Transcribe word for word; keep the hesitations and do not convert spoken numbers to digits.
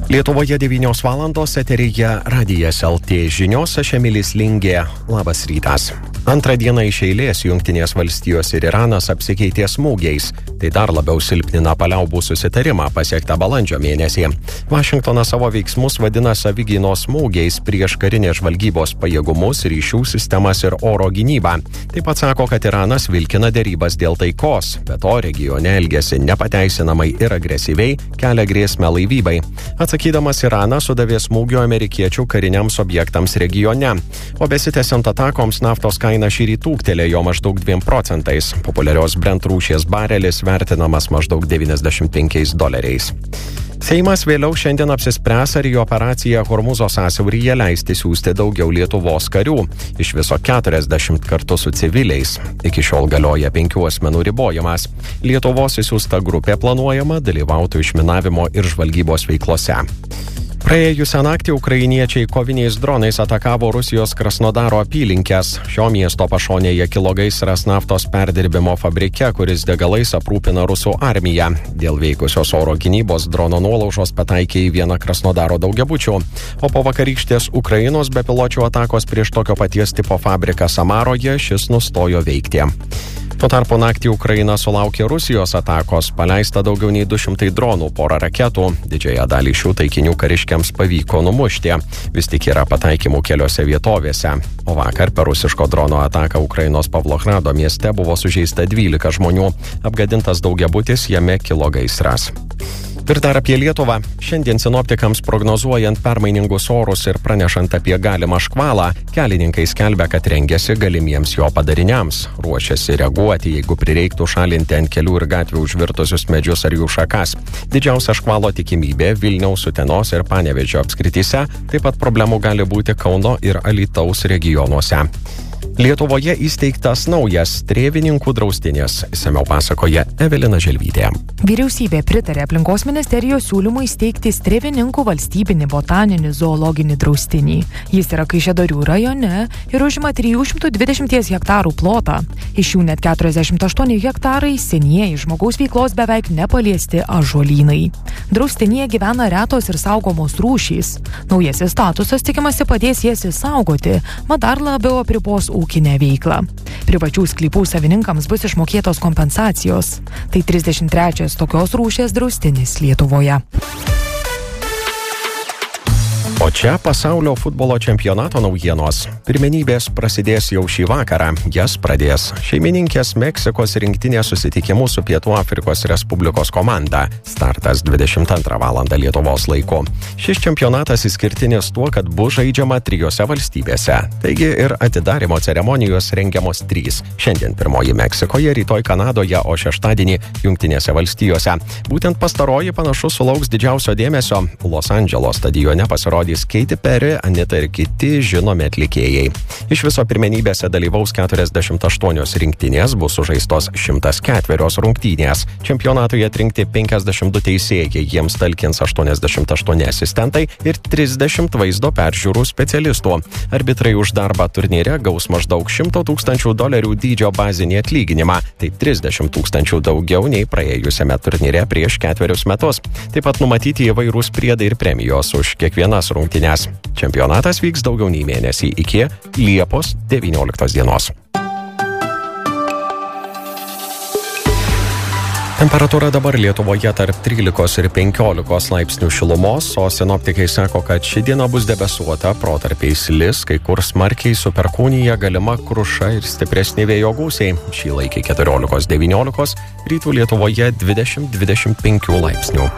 Lietuvoje devynios valandos eteryje Radijas L T žinios, aš Emilis Lingė. Labas rytas. Antrą dieną iš eilės Jungtinės valstijos ir Iranas apsikeitė smūgiais. Tai dar labiau silpnina paliaubų susitarimą pasiektą balandžio mėnesį. Vašingtonas savo veiksmus vadina savigynos smūgiais prieš karinės žvalgybos pajėgumus, ryšių sistemas ir oro gynybą. Taip pat sako, kad Iranas vilkina derybas dėl taikos, bet to regione elgėsi nepateisinamai ir agresyviai, kelia grėsmę laivybai. Atsakydamas, Iranas sudavė smūgio amerikiečių kariniams objektams regione, o besitęsiant atakoms naftos kaina šįryt ūgtelėjo maždaug dviem procentais. Populiarios Brent rūšies barelis vertinamas maždaug devyniasdešimt penkiais doleriais. Seimas vėliau šiandien apsispręs, ar į operaciją Hormūzo sąsiauryje leisti siųsti daugiau Lietuvos karių, iš viso keturiasdešimt kartu su civiliais. Iki šiol galioja penkių asmenų ribojimas. Lietuvos įsiųsta grupė planuojama dalyvauti išminavimo ir žvalgybos veiklose. Praėjusią naktį ukrainiečiai koviniais dronais atakavo Rusijos Krasnodaro apylinkes. Šio miesto pašonėje kilo gaisras naftos perdirbimo fabrike, kuris degalais aprūpina rusų armiją. Dėl veikusios oro gynybos drono nuolaužos pataikė į vieną Krasnodaro daugiabučių, o po vakarykštės Ukrainos bepiločių atakos prieš tokio paties tipo fabriką Samaroje šis nustojo veikti. Tuo tarpu naktį Ukraina sulaukė Rusijos atakos, paleista daugiau nei du šimtai dronų, porą raketų. Didžiąją dalį šių taikinių kariškiams pavyko numušti. Vis tik yra pataikymų keliose vietovėse. O vakar per rusiško drono ataką Ukrainos Pavlohrado mieste buvo sužeista dvylika žmonių. Apgadintas daugiabutis, jame kilo gaisras. Ir dar apie Lietuvą. Šiandien sinoptikams prognozuojant permainingus orus ir pranešant apie galimą škvalą, kelininkai skelbia, kad rengiasi galimiems jo padariniams. Ruošiasi reaguoti, jeigu prireiktų šalinti ant kelių ir gatvių užvirtusius medžius ar jų šakas. Didžiausia škvalo tikimybė Vilniaus, Utenos ir Panevėžio apskrityse, taip pat problemų gali būti Kauno ir Alytaus regionuose. Lietuvoje įsteigtas naujas Strėvininkų draustinis, išsamiau pasakoja Evelina Želvytė. Vyriausybė pritarė aplinkos ministerijos siūlymui įsteigti Strėvininkų valstybinį botaninį zoologinį draustinį. Jis yra Kaišiadorių rajone ir užima trijų šimtų dvidešimt hektarų plotą. Iš jų net keturiasdešimt aštuoni hektarai senieji žmogaus veiklos beveik nepaliesti ąžuolynai. Draustinyje gyvena retos ir saugomos rūšys. Naujasis statusas tikimasi padės jas išsaugoti, mat dar labiau apribos ūkinę veiklą. Privačių sklypų savininkams bus išmokėtos kompensacijos. Tai trisdešimt trečias tokios rūšies draustinis Lietuvoje. O čia pasaulio futbolo čempionato naujienos. Pirmenybės prasidės jau šį vakarą. Jas pradės šeimininkės Meksikos rinktinė susitikimu su Pietų Afrikos Respublikos komanda. Startas dvidešimt antrą valandą Lietuvos laiku. Šis čempionatas išskirtinis tuo, kad bus žaidžiama trijose valstybėse. Taigi ir atidarymo ceremonijos rengiamos trys. Šiandien pirmoji Meksikoje, rytoj Kanadoje, o šeštadienį Jungtinėse valstijose. Būtent pastaroji panašu sulauks didžiausio dėmesio. Los Andželo stadione pasirodys Katy Perry, Anita ir kiti žinomi atlikėjai. Iš viso pirmenybėse dalyvaus keturiasdešimt aštuonios rinktinės, bus sužaistos šimtas ketverios rungtynės. Čempionatui atrinkti penkiasdešimt du teisėjai, jiems talkins aštuoniasdešimt aštuoni asistentai ir trisdešimt vaizdo peržiūrų specialistų. Arbitrai už darbą turnyre gaus maždaug šimto tūkstančių dolerių dydžio bazinį atlyginimą, tai trisdešimt tūkstančių daugiau nei praėjusiame turnyre prieš ketverius metus. Taip pat numatyti įvairūs priedai ir premijos už kiekvienas rungtynes. Čempionatas vyks daugiau nei mėnesį iki Liepos devynioliktos dienos. Temperatūra dabar Lietuvoje tarp trylikos ir penkiolikos laipsnių šilumos, o sinoptikai sako, kad ši diena bus debesuota, protarpiais lis, kai kur smarkiai su perkūnija galima kruša ir stipresni vėjo gūsiai. Šį laikį keturiolikos devyniolikos, rytų Lietuvoje dvidešimt dvidešimt penki laipsnių.